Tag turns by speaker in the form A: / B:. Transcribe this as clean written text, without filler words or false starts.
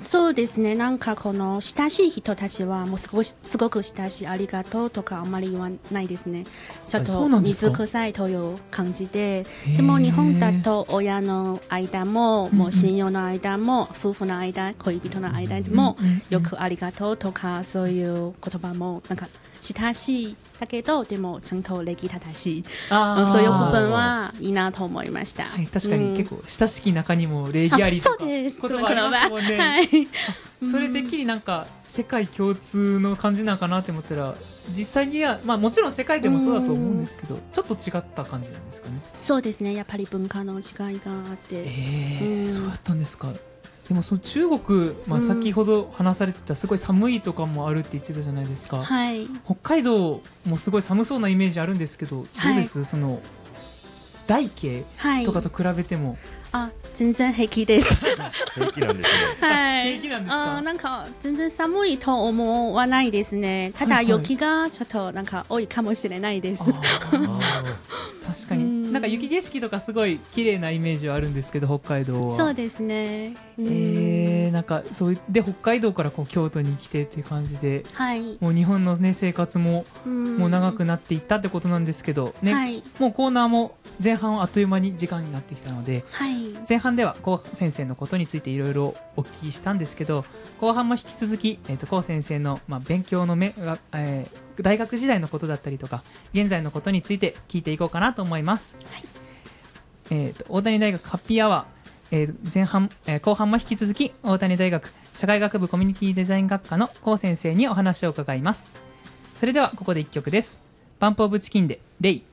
A: そうですね。なんかこの親しい人たちはもうすごく親しいありがとうとかあんまり言わないですね。ちょっと水臭いという感じで。でも日本だと親の間も、もう親友の間も、夫婦の間、恋人の間でも、よくありがとうとかそういう言葉もなんか親しいだけどでもちゃんと礼儀正しい、そういう部分はいいなと思いました。
B: はい、確かに結構親しき中にも礼儀ありとか言葉ありますもんね。はい、それてっきりなんか世界共通の感じなのかなって思ったら、実際には、まあ、もちろん世界でもそうだと思うんですけど、ちょっと違った感じなんですかね。
A: そうですね、やっぱり文化の違いがあって、
B: そうだったんですか。でもその中国、先ほど話されてたすごい寒いとかもあるって言ってたじゃないですか、
A: はい、
B: 北海道もすごい寒そうなイメージあるんですけど、どうです、その大慶とかと比べても。
A: 全然平気です。
C: 平気なんですね。
A: はい、
B: 平気なんですか。
A: なんか全然寒いと思わないですね。ただ雪がちょっとなんか多いかもしれないです。
B: 確かになんか雪景色とかすごい綺麗なイメージはあるんですけど、北海道は。
A: そうですね。
B: なんかそうで北海道からこう京都に来てっていう感じで、
A: はい、
B: もう日本の、ね、生活ももう長くなっていったってことなんですけど、ね、はい、もうコーナーも前半はあっという間に時間になってきたので、
A: はい、
B: 前半ではコウ先生のことについていろいろお聞きしたんですけど、後半も引き続き、コウ先生の、勉強の大学時代のことだったりとか現在のことについて聞いていこうかなと思います。はい、大谷大学ハッピーアワー、前半、後半も引き続き大谷大学社会学部コミュニティデザイン学科のコウ先生にお話を伺います。それではここで1曲です。バンプオブチキンでレイ。